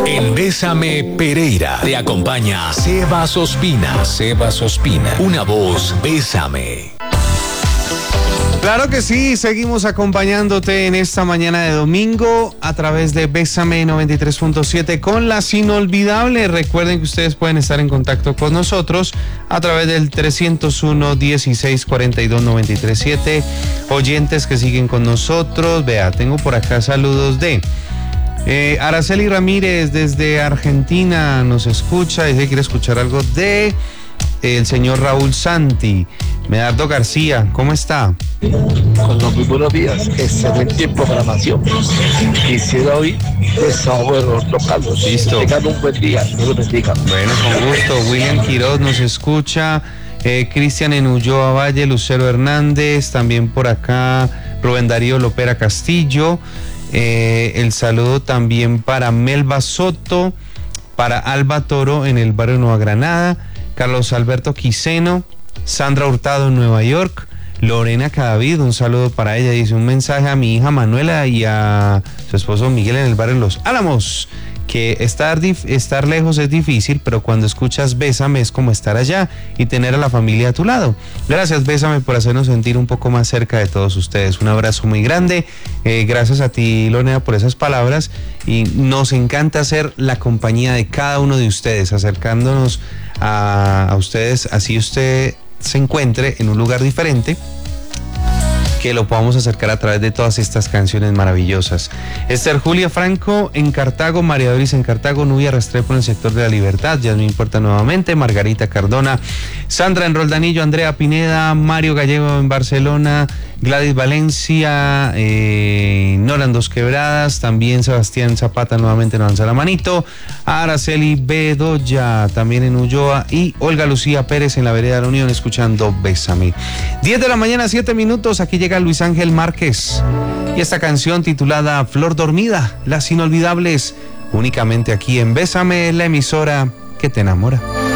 En Bésame Pereira te acompaña Sebas Ospina. Sebas Ospina, una voz Bésame. Claro que sí, seguimos acompañándote en esta mañana de domingo a través de Bésame 93.7 con Las Inolvidables. Recuerden que ustedes pueden estar en contacto con nosotros a través del 301-1642-937. Oyentes que siguen con nosotros. Vea, tengo por acá saludos de Araceli Ramírez desde Argentina, nos escucha, dice que quiere escuchar algo de el señor Raúl Santi. Medardo García, ¿cómo está? Con los muy buenos días, excelente programación. Quisiera oír Desahogo de Roberto Carlos. Listo. Tengan un buen día, Dios los bendiga. Bueno, con gusto. William Quiroz nos escucha, Cristian en Ulloa Valle, Lucero Hernández, también por acá Rubén Darío Lopera Castillo. El saludo también para Melba Soto, para Alba Toro en el barrio Nueva Granada, Carlos Alberto Quiseno, Sandra Hurtado en Nueva York, Lorena Cadavid, un saludo para ella, dice un mensaje a mi hija Manuela y a su esposo Miguel en el barrio Los Álamos, que estar lejos es difícil, pero cuando escuchas Bésame es como estar allá y tener a la familia a tu lado. Gracias Bésame por hacernos sentir un poco más cerca de todos ustedes. Un abrazo muy grande. Gracias a ti Lorena por esas palabras y nos encanta ser la compañía de cada uno de ustedes, acercándonos a ustedes, así usted se encuentre en un lugar diferente, que lo podamos acercar a través de todas estas canciones maravillosas. Esther Julia Franco en Cartago, María Doris en Cartago, Nubia Restrepo en el sector de la Libertad, Yasmín Puerta nuevamente, Margarita Cardona, Sandra en Roldanillo, Andrea Pineda, Mario Gallego en Barcelona, Gladys Valencia, Nora en Dos Quebradas, también Sebastián Zapata nuevamente nos lanza la manito, Araceli Bedoya también en Ulloa y Olga Lucía Pérez en la Vereda de la Unión escuchando Bésame. 10 de la mañana, 7 minutos, aquí llega Luis Ángel Márquez y esta canción titulada Flor Dormida, Las Inolvidables, únicamente aquí en Bésame, la emisora que te enamora.